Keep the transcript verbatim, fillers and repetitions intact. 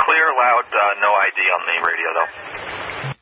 clear, loud, uh, no I D on the radio, though.